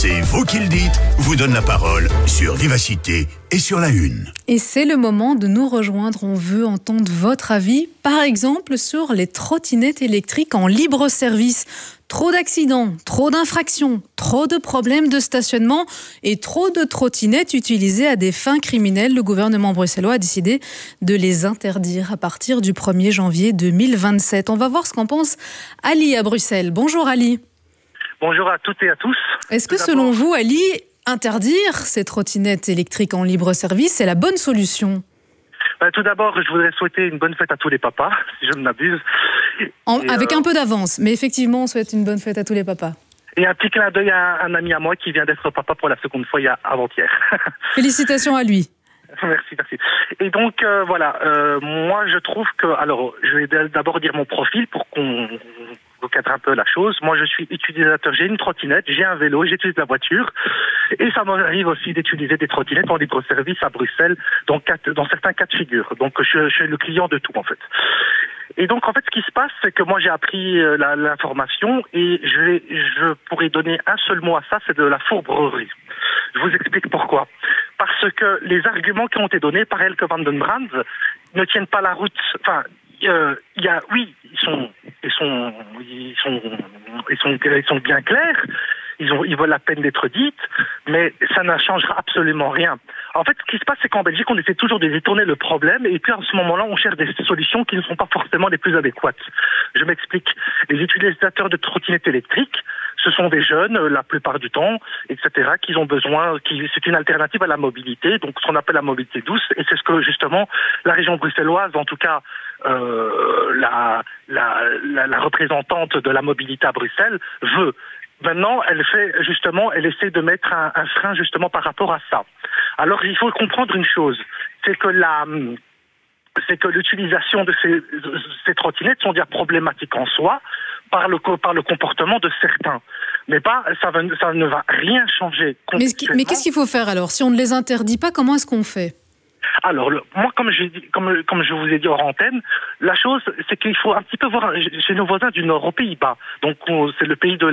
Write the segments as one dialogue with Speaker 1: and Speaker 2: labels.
Speaker 1: C'est vous qui le dites, vous donne la parole sur Vivacité et sur La Une.
Speaker 2: Et c'est le moment de nous rejoindre. On veut entendre votre avis, par exemple, sur les trottinettes électriques en libre service. Trop d'accidents, trop d'infractions, trop de problèmes de stationnement et trop de trottinettes utilisées à des fins criminelles. Le gouvernement bruxellois a décidé de les interdire à partir du 1er janvier 2027. On va voir ce qu'en pense Ali à Bruxelles. Bonjour Ali.
Speaker 3: Bonjour à toutes et à tous.
Speaker 2: Est-ce que selon vous, Ali, interdire ces trottinettes électriques en libre service, c'est la bonne solution ?
Speaker 3: Tout d'abord, je voudrais souhaiter une bonne fête à tous les papas, si je ne m'abuse.
Speaker 2: Avec un peu d'avance, mais effectivement, on souhaite une bonne fête à tous les papas.
Speaker 3: Et un petit clin d'œil à un ami à moi qui vient d'être papa pour la seconde fois avant-hier.
Speaker 2: Félicitations à lui.
Speaker 3: Merci. Et donc, voilà, moi je trouve que... Alors, je vais d'abord dire mon profil pour qu'on recadre un peu la chose. Moi, je suis utilisateur, j'ai une trottinette, j'ai un vélo, j'utilise la voiture. Et ça m'arrive aussi d'utiliser des trottinettes en libre-service à Bruxelles dans certains cas de figure. Donc, je suis le client de tout, en fait. Et donc, en fait, ce qui se passe, c'est que moi, j'ai appris l'information et je pourrais donner un seul mot à ça, c'est de la fourberie. Je vous explique pourquoi. Parce que les arguments qui ont été donnés par Elke van den Brandt ne tiennent pas la route. Enfin, oui, ils sont bien clairs. Ils valent la peine d'être dites, mais ça ne changera absolument rien. En fait, ce qui se passe, c'est qu'en Belgique, on essaie toujours de détourner le problème, et puis à ce moment-là, on cherche des solutions qui ne sont pas forcément les plus adéquates. Je m'explique. Les utilisateurs de trottinettes électriques, ce sont des jeunes, la plupart du temps, etc., qui ont besoin, c'est une alternative à la mobilité, donc ce qu'on appelle la mobilité douce, et c'est ce que, justement, la région bruxelloise, en tout cas, la représentante de la mobilité à Bruxelles, veut. Maintenant, elle essaie de mettre un frein justement par rapport à ça. Alors, il faut comprendre une chose, c'est que l'utilisation de ces trottinettes sont déjà problématiques en soi par le comportement de certains. Mais ça ne va rien changer.
Speaker 2: Mais qu'est-ce qu'il faut faire alors ? Si on ne les interdit pas, comment est-ce qu'on fait ?
Speaker 3: Alors, moi, comme je vous ai dit hors antenne, la chose, c'est qu'il faut un petit peu voir chez nos voisins du Nord, aux Pays-Bas. Donc, c'est le pays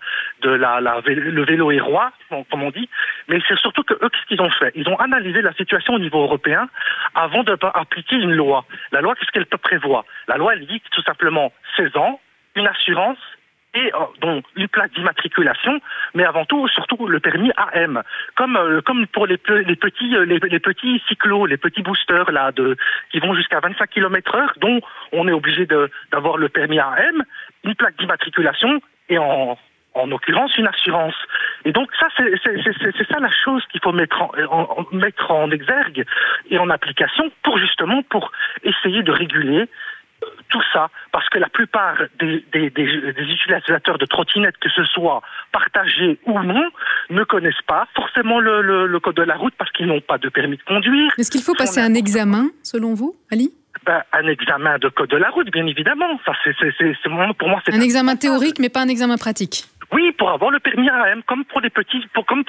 Speaker 3: le vélo est roi, comme on dit. Mais c'est surtout que eux, qu'est-ce qu'ils ont fait ? Ils ont analysé la situation au niveau européen avant d'appliquer une loi. La loi, qu'est-ce qu'elle prévoit ? La loi, elle dit tout simplement 16 ans, une assurance, et donc une plaque d'immatriculation, mais avant tout, surtout le permis AM, comme pour les petits cyclos, les petits boosters là qui vont jusqu'à 25 km/h, dont on est obligé d'avoir le permis AM, une plaque d'immatriculation et en l'occurrence une assurance. Et donc ça c'est ça la chose qu'il faut mettre en exergue et en application pour essayer de réguler tout ça, parce que la plupart des utilisateurs de trottinettes, que ce soit partagés ou non, ne connaissent pas forcément le code de la route parce qu'ils n'ont pas de permis de conduire.
Speaker 2: Est-ce qu'il faut passer un examen, selon vous, Ali ?
Speaker 3: Un examen de code de la route, bien évidemment. Ça, pour moi, c'est
Speaker 2: un examen théorique, mais pas un examen pratique.
Speaker 3: Oui, pour avoir le permis AM, comme pour les petits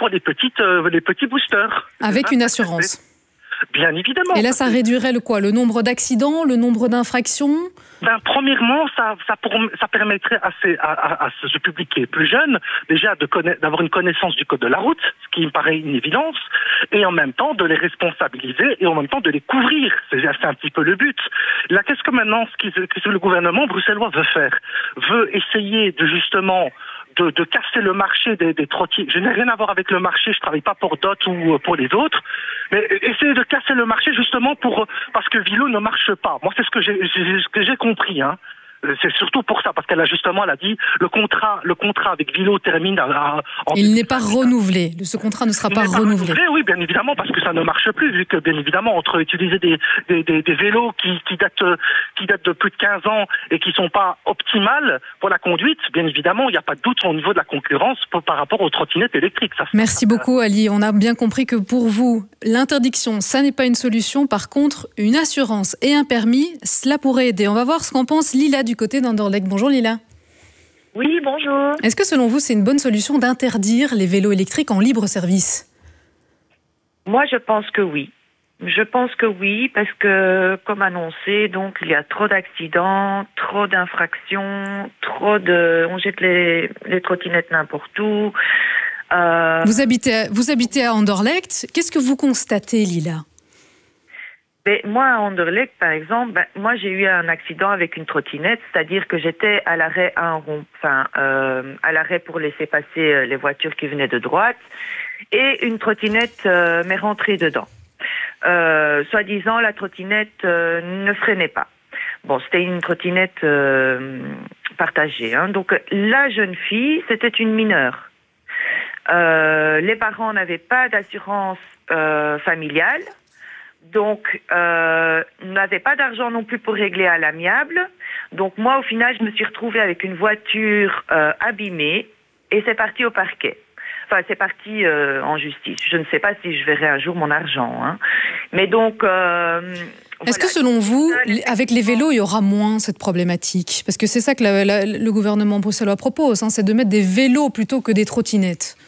Speaker 3: boosters.
Speaker 2: Avec une assurance.
Speaker 3: Bien évidemment.
Speaker 2: Et là, ça réduirait le nombre d'accidents, le nombre d'infractions ?
Speaker 3: Premièrement, ça permettrait à ce public qui est plus jeune, déjà d'avoir une connaissance du code de la route, ce qui me paraît une évidence, et en même temps de les responsabiliser et en même temps de les couvrir. C'est un petit peu le but. Là, qu'est-ce que maintenant, ce que le gouvernement bruxellois veut faire ? Veut essayer de justement de casser le marché des trottinettes. Je n'ai rien à voir avec le marché, je travaille pas pour DOT ou pour les autres, mais essayer de casser le marché justement parce que Vilo ne marche pas. Moi, c'est ce que j'ai compris, hein. C'est surtout pour ça, parce qu'elle a dit le contrat avec Vilo termine
Speaker 2: il n'est pas renouvelé. Ce contrat ne sera pas renouvelé.
Speaker 3: Oui, bien évidemment, parce que ça ne marche plus, vu que bien évidemment entre utiliser des vélos qui datent de plus de 15 ans et qui sont pas optimales pour la conduite, bien évidemment, il n'y a pas de doute au niveau de la concurrence par rapport aux trottinettes électriques.
Speaker 2: Merci beaucoup, Ali. On a bien compris que pour vous, l'interdiction, ça n'est pas une solution. Par contre, une assurance et un permis, cela pourrait aider. On va voir ce qu'en pense Lila du côté d'Anderlecht. Bonjour Lila.
Speaker 4: Oui, bonjour.
Speaker 2: Est-ce que selon vous, c'est une bonne solution d'interdire les vélos électriques en libre service ?
Speaker 4: Moi, je pense que oui. Parce que, comme annoncé, donc il y a trop d'accidents, trop d'infractions, on jette les trottinettes n'importe où.
Speaker 2: Vous habitez à Anderlecht. Qu'est-ce que vous constatez, Lila?
Speaker 4: Mais moi, à Anderlecht, par exemple, moi j'ai eu un accident avec une trottinette, c'est-à-dire que j'étais à l'arrêt à l'arrêt pour laisser passer les voitures qui venaient de droite, et une trottinette m'est rentrée dedans. Soi-disant, la trottinette ne freinait pas. Bon, c'était une trottinette partagée. Hein. Donc, la jeune fille, c'était une mineure. Les parents n'avaient pas d'assurance familiale. Donc, n'avait pas d'argent non plus pour régler à l'amiable. Donc, moi, au final, je me suis retrouvée avec une voiture abîmée et c'est parti au parquet. Enfin, c'est parti en justice. Je ne sais pas si je verrai un jour mon argent. Hein. Mais donc...
Speaker 2: Est-ce que selon vous, avec les vélos, il y aura moins cette problématique? Parce que c'est ça que le gouvernement bruxellois propose, hein, c'est de mettre des vélos plutôt que des trottinettes.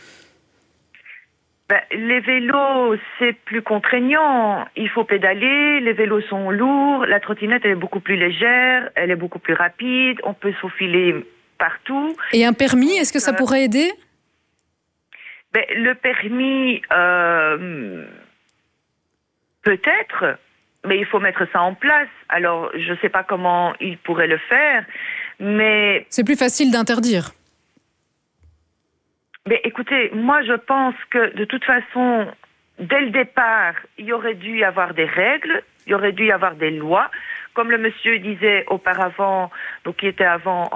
Speaker 4: Les vélos, c'est plus contraignant. Il faut pédaler, les vélos sont lourds, la trottinette elle est beaucoup plus légère, elle est beaucoup plus rapide, on peut s'enfiler partout.
Speaker 2: Et un permis, est-ce que ça pourrait aider?
Speaker 4: Le permis, peut-être, mais il faut mettre ça en place. Alors, je ne sais pas comment il pourrait le faire, mais...
Speaker 2: C'est plus facile d'interdire.
Speaker 4: Mais écoutez, moi je pense que de toute façon, dès le départ, il y aurait dû y avoir des règles, il y aurait dû y avoir des lois. Comme le monsieur disait auparavant, donc qui était avant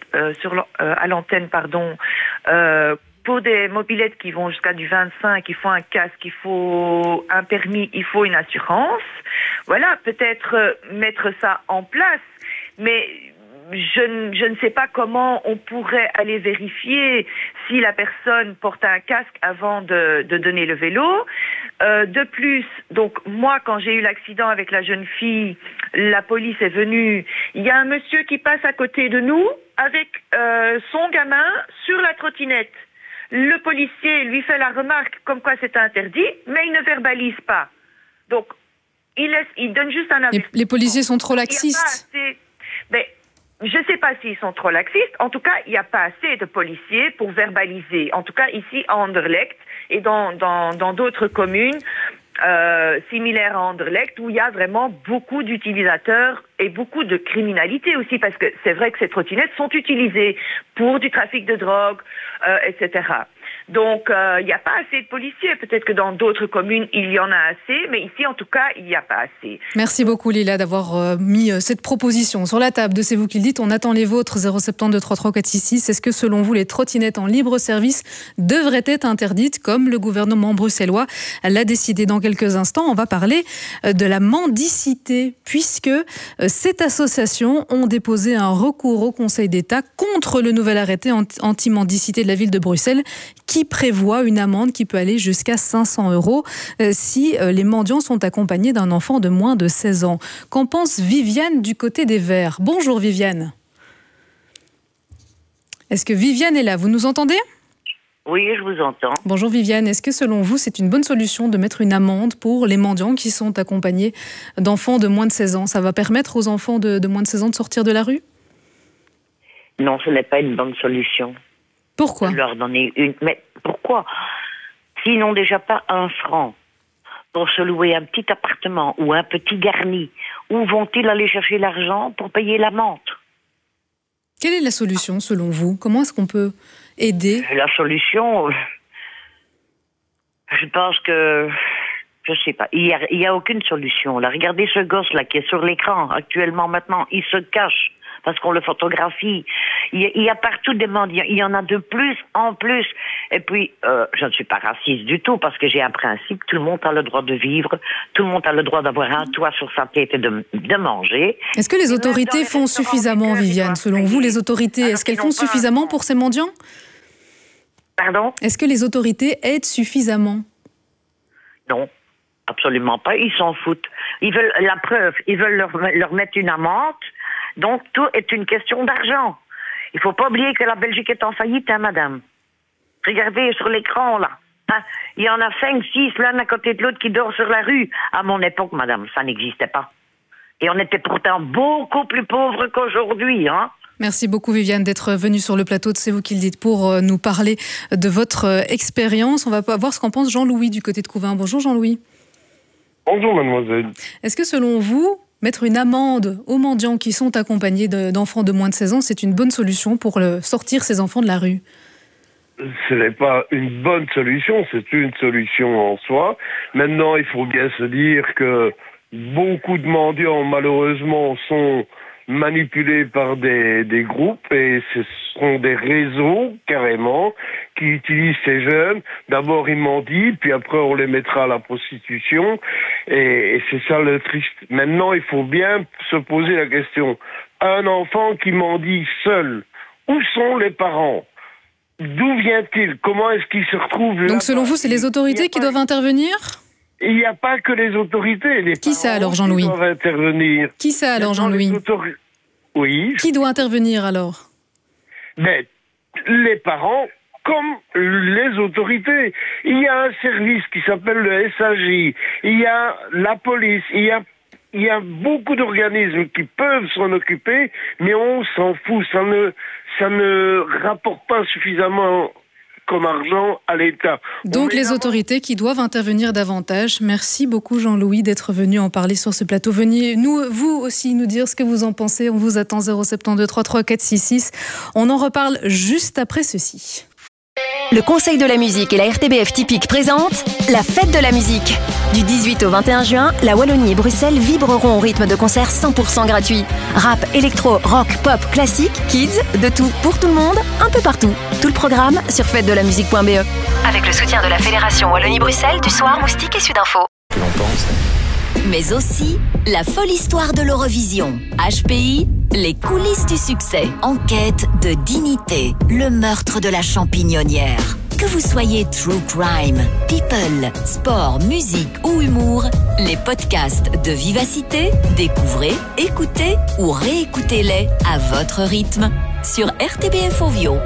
Speaker 4: à l'antenne, pardon, pour des mobylettes qui vont jusqu'à du 25, il faut un casque, il faut un permis, il faut une assurance. Voilà, peut-être mettre ça en place, mais... Je ne sais pas comment on pourrait aller vérifier si la personne porte un casque avant de donner le vélo. De plus, donc moi, quand j'ai eu l'accident avec la jeune fille, la police est venue. Il y a un monsieur qui passe à côté de nous avec son gamin sur la trottinette. Le policier lui fait la remarque comme quoi c'est interdit, mais il ne verbalise pas. Donc, il donne juste un avertissement.
Speaker 2: Les policiers sont trop laxistes.
Speaker 4: Je ne sais pas s'ils sont trop laxistes. En tout cas, il n'y a pas assez de policiers pour verbaliser. En tout cas, ici, à Anderlecht et dans d'autres communes similaires à Anderlecht, où il y a vraiment beaucoup d'utilisateurs et beaucoup de criminalité aussi, parce que c'est vrai que ces trottinettes sont utilisées pour du trafic de drogue, etc. Donc, il n'y a pas assez de policiers. Peut-être que dans d'autres communes, il y en a assez, mais ici, en tout cas, il n'y a pas assez.
Speaker 2: Merci beaucoup, Lila, d'avoir mis cette proposition sur la table de C'est vous qui le dites. On attend les vôtres, 072 33 466. Est-ce que, selon vous, les trottinettes en libre service devraient être interdites, comme le gouvernement bruxellois l'a décidé? Dans quelques instants, on va parler de la mendicité, puisque cette association ont déposé un recours au Conseil d'État contre le nouvel arrêté anti-mendicité de la ville de Bruxelles, qui prévoit une amende qui peut aller jusqu'à 500 € si les mendiants sont accompagnés d'un enfant de moins de 16 ans. Qu'en pense Viviane du côté des Verts? Bonjour Viviane. Est-ce que Viviane est là? Vous nous entendez?
Speaker 5: Oui, je vous entends.
Speaker 2: Bonjour Viviane, est-ce que selon vous c'est une bonne solution de mettre une amende pour les mendiants qui sont accompagnés d'enfants de moins de 16 ans? Ça va permettre aux enfants de moins de 16 ans de sortir de la rue?
Speaker 5: Non, ce n'est pas une bonne solution.
Speaker 2: Pourquoi?
Speaker 5: Leur donner une. Mais pourquoi? S'ils n'ont déjà pas un franc pour se louer un petit appartement ou un petit garni, où vont-ils aller chercher l'argent pour payer l'amende?
Speaker 2: Quelle est la solution selon vous? Comment est-ce qu'on peut aider?
Speaker 5: La solution, je pense que, je sais pas, il y a aucune solution. Là, regardez ce gosse-là qui est sur l'écran actuellement maintenant, il se cache parce qu'on le photographie. Il y a partout des mendiants. Il y en a de plus en plus. Et puis, je ne suis pas raciste du tout parce que j'ai un principe. Tout le monde a le droit de vivre. Tout le monde a le droit d'avoir un toit sur sa tête et de manger.
Speaker 2: Est-ce que les autorités font suffisamment, Viviane? Selon vous, les autorités, est-ce qu'elles font suffisamment pour ces mendiants?
Speaker 5: Pardon?
Speaker 2: Est-ce que les autorités aident suffisamment?
Speaker 5: Non, absolument pas. Ils s'en foutent. Ils veulent la preuve. Ils veulent leur mettre une amende. Donc, tout est une question d'argent. Il ne faut pas oublier que la Belgique est en faillite, hein, madame. Regardez sur l'écran, là. Hein? Il y en a 5, 6, l'un à côté de l'autre qui dort sur la rue. À mon époque, madame, ça n'existait pas. Et on était pourtant beaucoup plus pauvres qu'aujourd'hui, hein.
Speaker 2: Merci beaucoup Viviane d'être venue sur le plateau de C'est vous qui le dites pour nous parler de votre expérience. On va voir ce qu'en pense Jean-Louis du côté de Couvain. Bonjour Jean-Louis.
Speaker 6: Bonjour mademoiselle.
Speaker 2: Est-ce que selon vous, mettre une amende aux mendiants qui sont accompagnés d'enfants de moins de 16 ans, c'est une bonne solution pour sortir ces enfants de la rue ?
Speaker 6: Ce n'est pas une bonne solution, c'est une solution en soi. Maintenant, il faut bien se dire que beaucoup de mendiants, malheureusement, sont manipulés par des groupes et ce sont des réseaux, carrément, qui utilisent ces jeunes. D'abord, ils mendient, puis après, on les mettra à la prostitution. Et c'est ça le triste. Maintenant, il faut bien se poser la question. Un enfant qui mendie seul, où sont les parents ? D'où vient-il ? Comment est-ce qu'il se retrouve là ?
Speaker 2: Donc, selon vous, c'est les autorités qui doivent intervenir ?
Speaker 6: Il n'y a pas que les autorités. Les
Speaker 2: qui ça alors, Jean-Louis ?
Speaker 6: Doivent intervenir.
Speaker 2: Qui ça alors, Jean-Louis ?
Speaker 6: Oui.
Speaker 2: Qui doit intervenir alors ?
Speaker 6: Mais les parents, comme les autorités. Il y a un service qui s'appelle le SAJ. Il y a la police. Il y a beaucoup d'organismes qui peuvent s'en occuper, mais on s'en fout. Ça ne rapporte pas suffisamment comme argent à l'État.
Speaker 2: Donc les autorités qui doivent intervenir davantage. Merci beaucoup Jean-Louis d'être venu en parler sur ce plateau. Venez vous aussi nous dire ce que vous en pensez. On vous attend 072 33 466. On en reparle juste après ceci.
Speaker 7: Le Conseil de la musique et la RTBF Typique présentent la fête de la musique. Du 18 au 21 juin, la Wallonie et Bruxelles vibreront au rythme de concerts 100% gratuits. Rap, électro, rock, pop, classique, kids, de tout pour tout le monde, un peu partout. Tout le programme sur fêtedelamusique.be. Avec le soutien de la Fédération Wallonie-Bruxelles, du Soir, Moustique et Sudinfo. Mais aussi la folle histoire de l'Eurovision. HPI, les coulisses du succès. Enquête de dignité, le meurtre de la champignonnière. Que vous soyez true crime, people, sport, musique ou humour, les podcasts de Vivacité, découvrez, écoutez ou réécoutez-les à votre rythme sur RTBF Ovio.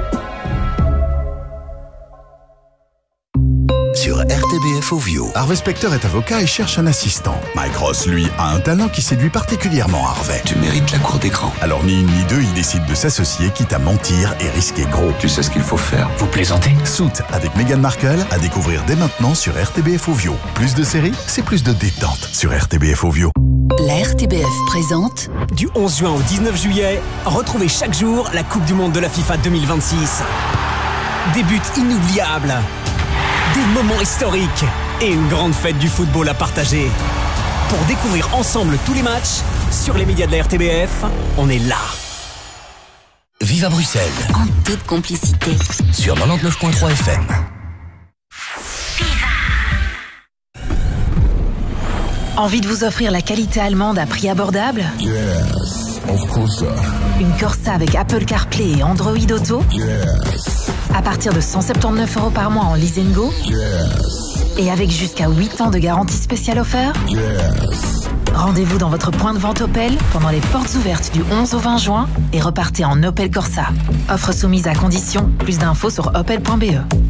Speaker 1: Sur RTBF Ovio.
Speaker 8: Harvey Specter est avocat et cherche un assistant. Mike Ross, lui, a un talent qui séduit particulièrement Harvey.
Speaker 1: Tu mérites la cour d'écran.
Speaker 8: Alors ni une ni deux, ils décident de s'associer, quitte à mentir et risquer gros.
Speaker 1: Tu sais ce qu'il faut faire. Vous plaisantez ?
Speaker 8: Suits avec Meghan Markle à découvrir dès maintenant sur RTBF Ovio. Plus de séries, c'est plus de détente sur RTBF Ovio.
Speaker 7: La RTBF présente
Speaker 9: du 11 juin au 19 juillet, retrouvez chaque jour la Coupe du Monde de la FIFA 2026. Des buts inoubliables, des moments historiques et une grande fête du football à partager. Pour découvrir ensemble tous les matchs, sur les médias de la RTBF, on est là.
Speaker 1: Vive à Bruxelles.
Speaker 7: En toute complicité.
Speaker 1: Sur 99.3 FM.
Speaker 10: Envie de vous offrir la qualité allemande à prix abordable ?
Speaker 11: Yes, of course.
Speaker 10: Une Corsa avec Apple CarPlay et Android Auto ?
Speaker 11: Yes.
Speaker 10: À partir de 179 € par mois en leasing go ?
Speaker 11: Yes.
Speaker 10: Et avec jusqu'à 8 ans de garantie spéciale offerte ?
Speaker 11: Yes.
Speaker 10: Rendez-vous dans votre point de vente Opel pendant les portes ouvertes du 11 au 20 juin et repartez en Opel Corsa. Offre soumise à condition. Plus d'infos sur opel.be.